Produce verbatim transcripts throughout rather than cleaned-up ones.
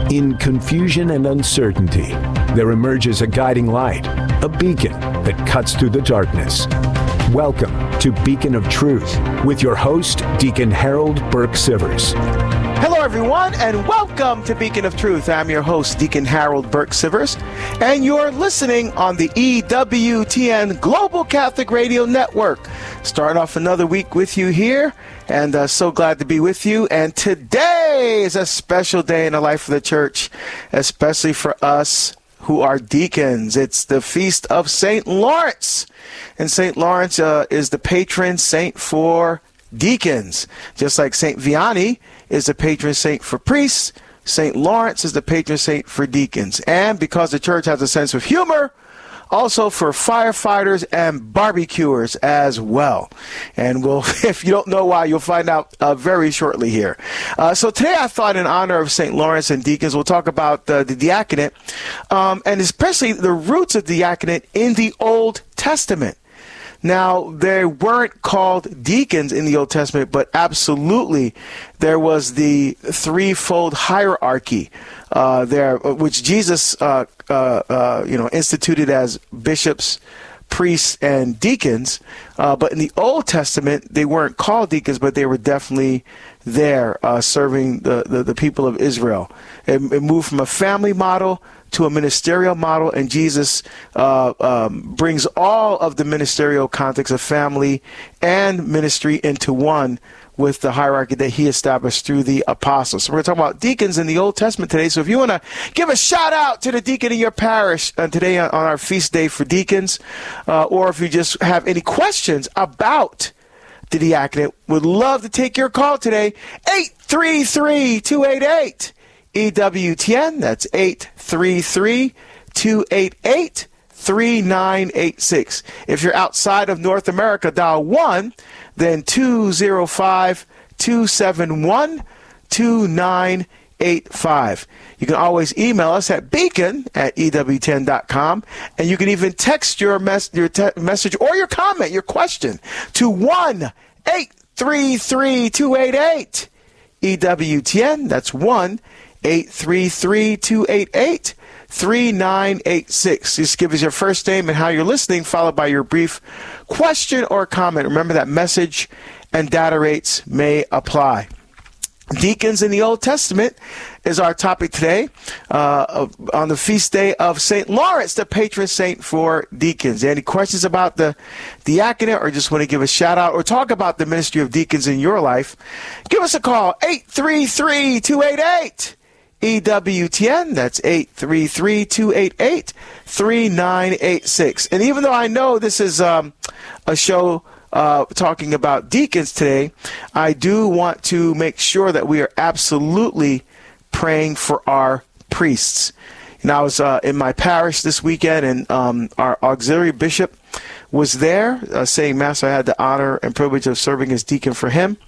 In confusion and uncertainty, there emerges a guiding light, a beacon that cuts through the darkness. Welcome to Beacon of Truth with your host, Deacon Harold Burke Sivers. Hello, everyone, and welcome to Beacon of Truth. I'm your host, Deacon Harold Burke Sivers, and you're listening on the E W T N Global Catholic Radio Network. Starting off another week with you here, and uh, so glad to be with you. And today is a special day in the life of the church, especially for us who are deacons. It's the feast of Saint Lawrence, and Saint Lawrence uh, is the patron saint for deacons. Just like Saint Vianney is the patron saint for priests, Saint Lawrence is the patron saint for deacons. And because the church has a sense of humor, also for firefighters and barbecuers as well. And we'll, if you don't know why, you'll find out uh, very shortly here. Uh, so today I thought in honor of Saint Lawrence and deacons, we'll talk about uh, the diaconate, um, and especially the roots of diaconate in the Old Testament. Now, they weren't called deacons in the Old Testament, but absolutely there was the threefold hierarchy uh, there, which Jesus, uh, uh, uh, you know, instituted as bishops, priests, and deacons. Uh, but in the Old Testament, they weren't called deacons, but they were definitely there uh, serving the, the, the people of Israel. It, it moved from a family model to a ministerial model, and Jesus uh, um, brings all of the ministerial context of family and ministry into one with the hierarchy that he established through the apostles. So we're going to talk about deacons in the Old Testament today. So if you want to give a shout out to the deacon in your parish uh, today on, on our feast day for deacons, uh, or if you just have any questions about the diaconate, would love to take your call today. eight three three, two eight eight E W T N, that's eight three three, two eight eight, three nine eight six. If you're outside of North America, dial one, then two zero five, two seven one, two nine eight five. You can always email us at beacon at E W T N dot com, and you can even text your, mes- your te- message or your comment, your question, to one eight three three, two eight eight E W T N. That's one eight three three, two eight eight, three nine eight six. Just give us your first name and how you're listening, followed by your brief question or comment. Remember that message and data rates may apply. Deacons in the Old Testament is our topic today uh, on the feast day of Saint Lawrence, the patron saint for deacons. Any questions about the diaconate, or just want to give a shout out or talk about the ministry of deacons in your life? Give us a call, eight three three, two eight eight, E W T N. That's eight three three, two eight eight, three nine eight six. And even though I know this is um, a show uh, talking about deacons today, I do want to make sure that we are absolutely praying for our priests. And I was uh, in my parish this weekend, and um, our auxiliary bishop was there uh, saying Mass. I had the honor and privilege of serving as deacon for him.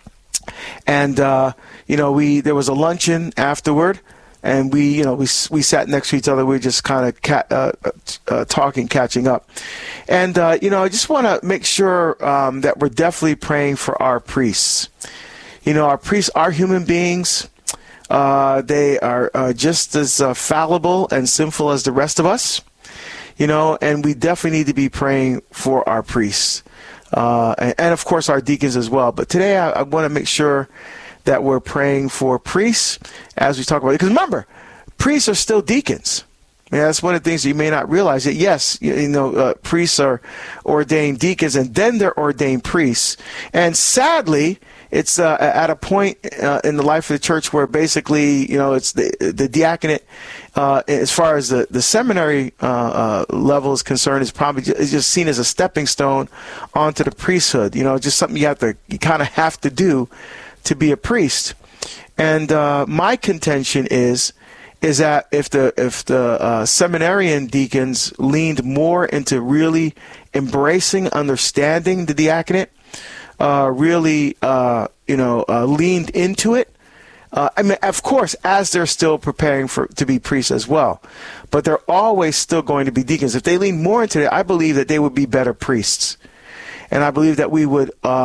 And, uh, you know, we there was a luncheon afterward, and we, you know, we we sat next to each other. We were just kind of ca- uh, uh, talking, catching up. And, uh, you know, I just want to make sure um, that we're definitely praying for our priests. You know, our priests are human beings. Uh, they are uh, just as uh, fallible and sinful as the rest of us, you know, and we definitely need to be praying for our priests. Uh, and, and, of course, our deacons as well. But today I, I want to make sure that we're praying for priests as we talk about it. Because remember, priests are still deacons. I mean, that's one of the things that you may not realize. That yes, you, you know, uh, priests are ordained deacons, and then they're ordained priests. And sadly, it's uh, at a point uh, in the life of the church where basically, you know, it's the the diaconate, uh, as far as the the seminary uh, uh, level is concerned, is probably just, is just seen as a stepping stone onto the priesthood. You know, just something you have to, you kind of have to do to be a priest. And uh, my contention is. is that if the if the uh, seminarian deacons leaned more into really embracing, understanding the diaconate, uh, really uh, you know uh, leaned into it. Uh, I mean, of course, as they're still preparing for to be priests as well, but they're always still going to be deacons. If they lean more into it, I believe that they would be better priests, and I believe that we would um,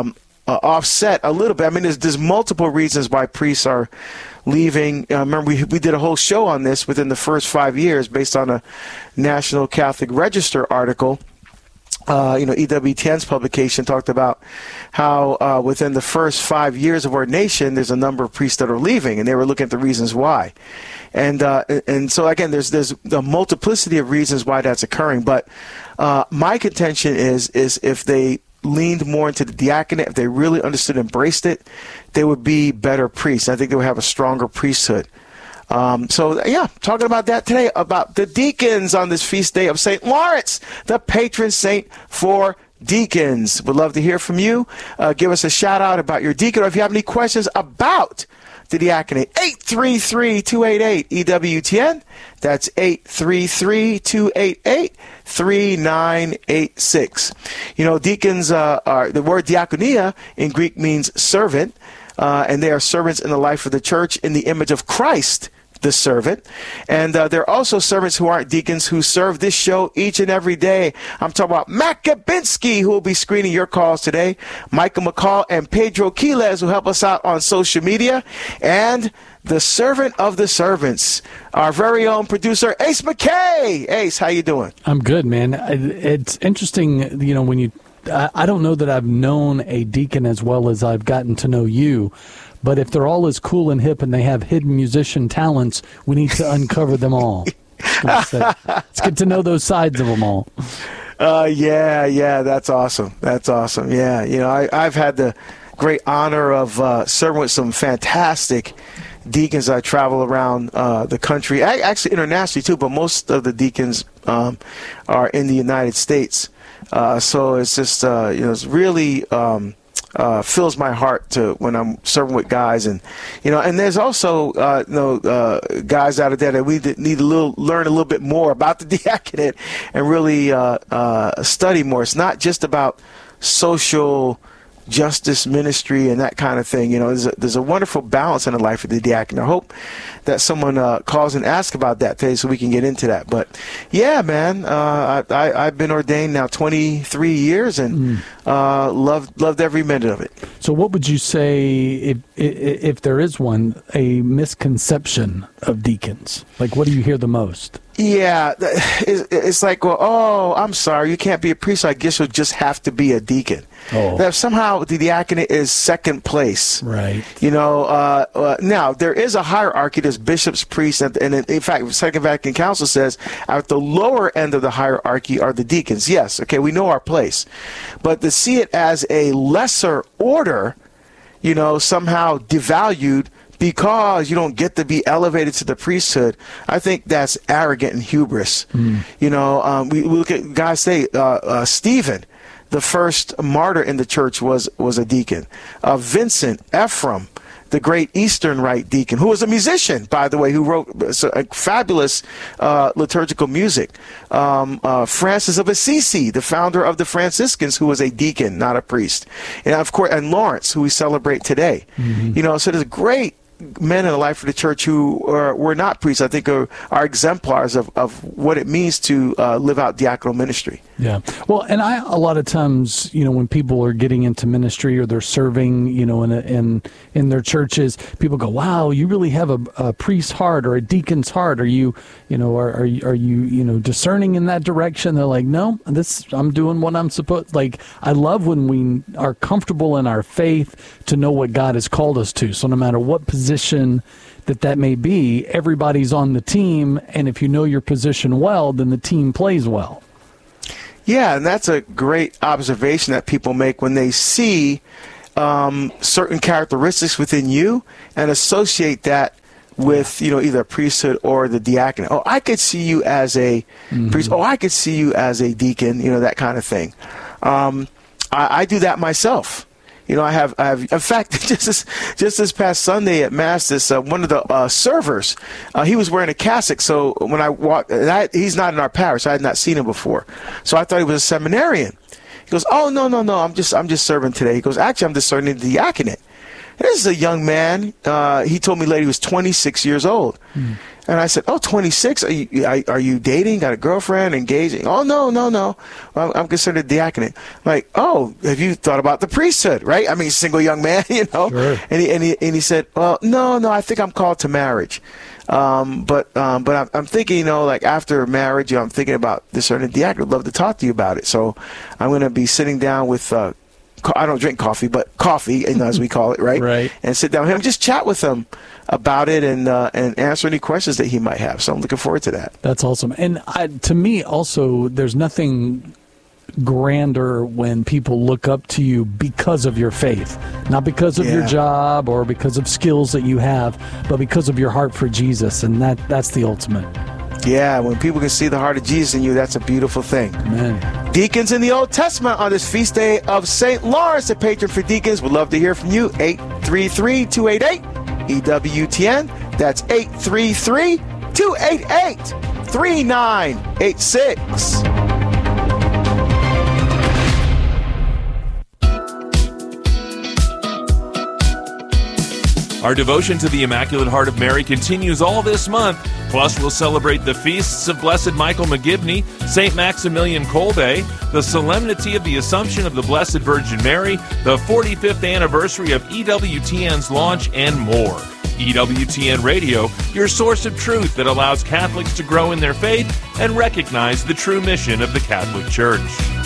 uh, offset a little bit. I mean, there's, there's multiple reasons why priests are leaving. Uh, remember, we, we did a whole show on this within the first five years based on a National Catholic Register article. Uh, you know, E W T N's publication talked about how uh, within the first five years of ordination, there's a number of priests that are leaving, and they were looking at the reasons why. And uh, and so, again, there's there's a multiplicity of reasons why that's occurring. But uh, my contention is, is if they leaned more into the diaconate, if they really understood and embraced it, they would be better priests. I think they would have a stronger priesthood. Um, so, yeah, talking about that today, about the deacons on this feast day of Saint Lawrence, the patron saint for deacons. Would love to hear from you. Uh, give us a shout out about your deacon, or if you have any questions about the diaconate, eight three three, two eight eight, E W T N. That's eight three three, two eight eight, three nine eight six. You know, deacons uh, are, the word diakonia in Greek means servant, uh, and they are servants in the life of the church in the image of Christ, the servant. And uh, there are also servants who aren't deacons who serve this show each and every day. I'm talking about Matt Gabinski, who will be screening your calls today, Michael McCall and Pedro Quiles, who help us out on social media, and the servant of the servants, our very own producer, Ace McKay. Ace, how you doing? I'm good, man. It's interesting, you know, when you, I don't know that I've known a deacon as well as I've gotten to know you. But if they're all as cool and hip and they have hidden musician talents, we need to uncover them all. It's good to know those sides of them all. Uh, yeah, yeah, that's awesome. That's awesome. Yeah, you know, I, I've had the great honor of uh, serving with some fantastic deacons. I travel around uh, the country, I, actually internationally too, but most of the deacons um, are in the United States. Uh, so it's just, uh, you know, it's really... Um, Uh, fills my heart to when I'm serving with guys, and you know, and there's also uh, you know uh, guys out of there that we need to little, learn a little bit more about the diaconate and really uh, uh, study more. It's not just about social justice ministry and that kind of thing. You know, there's a, there's a wonderful balance in the life of the diaconate. I hope that someone uh, calls and asks about that today so we can get into that. But yeah, man, uh, I, I, I've been ordained now twenty-three years and mm. uh, loved loved every minute of it. So what would you say, if, if if there is one, a misconception of deacons? Like, what do you hear the most? Yeah, it's like, well, oh, I'm sorry, you can't be a priest, so I guess you'll just have to be a deacon. Oh. That somehow the diaconate is second place. Right. You know, uh, uh, now, there is a hierarchy. There's bishops, priests, and, and in fact, Second Vatican Council says at the lower end of the hierarchy are the deacons. Yes, okay, we know our place. But to see it as a lesser order, you know, somehow devalued, because you don't get to be elevated to the priesthood, I think that's arrogant and hubris. Mm. You know, um, we, we look at guys say uh, uh, Stephen, the first martyr in the church, was was a deacon. Uh, Vincent, Ephraim, the great Eastern Rite deacon, who was a musician, by the way, who wrote uh, fabulous uh, liturgical music. Um, uh, Francis of Assisi, the founder of the Franciscans, who was a deacon, not a priest. And of course, and Lawrence, who we celebrate today. Mm-hmm. You know, so there's great men in the life of the church who are, were not priests, I think are, are exemplars of, of what it means to uh, live out diaconal ministry. Yeah. Well, and I, a lot of times, you know, when people are getting into ministry or they're serving, you know, in a, in in their churches, people go, wow, you really have a, a priest's heart or a deacon's heart. Are you, you know, are, are you, are you, you know, discerning in that direction? They're like, no, this, I'm doing what I'm supposed. Like, I love when we are comfortable in our faith to know what God has called us to. So no matter what position that that may be, everybody's on the team. And if you know your position well, then the team plays well. Yeah, and that's a great observation that people make when they see um, certain characteristics within you and associate that with, you know, either a priesthood or the diaconate. Oh, I could see you as a mm-hmm. priest. Oh, I could see you as a deacon, you know, that kind of thing. Um, I, I do that myself. You know, I have, I have. In fact, just this, just this past Sunday at Mass, this uh, one of the uh, servers, uh, he was wearing a cassock. So when I walked, and I, he's not in our parish. I had not seen him before, so I thought he was a seminarian. He goes, "Oh no, no, no! I'm just, I'm just serving today." He goes, "Actually, I'm just serving the diaconate." This is a young man. Uh, he told me later he was twenty-six years old. Mm. And I said, oh, twenty-six? Are you, are you dating? Got a girlfriend? Engaging? Oh, no, no, no. I'm, I'm considered diaconate. Like, oh, have you thought about the priesthood, right? I mean, single young man, you know? Sure. And, he, and, he, and he said, well, no, no, I think I'm called to marriage. Um, but um, but I'm, I'm thinking, you know, like after marriage, you know, I'm thinking about discerning diaconate. I'd love to talk to you about it. So I'm going to be sitting down with uh, I don't drink coffee, but coffee, you know, as we call it, right? Right. And sit down with him, just chat with him about it and uh, and answer any questions that he might have. So I'm looking forward to that. That's awesome. And I, to me, also, there's nothing grander when people look up to you because of your faith, not because of yeah. your job or because of skills that you have, but because of your heart for Jesus. And that that's the ultimate. Yeah, when people can see the heart of Jesus in you, that's a beautiful thing. Amen. Deacons in the Old Testament on this feast day of Saint Lawrence, the patron for deacons. Would love to hear from you. eight three three, two eight eight, E W T N. That's eight three three, two eight eight, three nine eight six. Our devotion to the Immaculate Heart of Mary continues all this month. Plus, we'll celebrate the feasts of Blessed Michael McGivney, Saint Maximilian Kolbe, the Solemnity of the Assumption of the Blessed Virgin Mary, the forty-fifth anniversary of E W T N's launch, and more. E W T N Radio, your source of truth that allows Catholics to grow in their faith and recognize the true mission of the Catholic Church.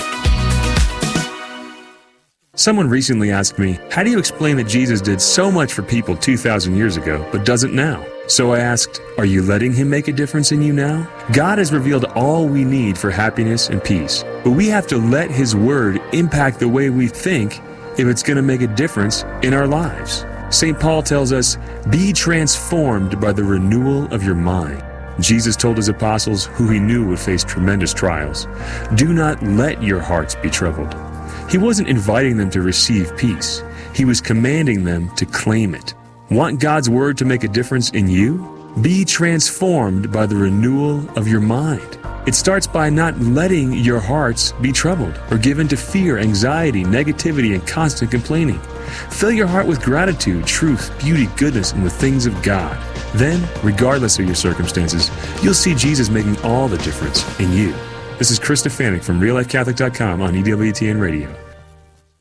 Someone recently asked me, how do you explain that Jesus did so much for people two thousand years ago, but doesn't now? So I asked, are you letting Him make a difference in you now? God has revealed all we need for happiness and peace, but we have to let His Word impact the way we think if it's going to make a difference in our lives. Saint Paul tells us, be transformed by the renewal of your mind. Jesus told His apostles, who He knew would face tremendous trials, do not let your hearts be troubled. He wasn't inviting them to receive peace. He was commanding them to claim it. Want God's Word to make a difference in you? Be transformed by the renewal of your mind. It starts by not letting your hearts be troubled or given to fear, anxiety, negativity, and constant complaining. Fill your heart with gratitude, truth, beauty, goodness, and the things of God. Then, regardless of your circumstances, you'll see Jesus making all the difference in you. This is Chris Stefanik from Real Life Catholic dot com on E W T N Radio.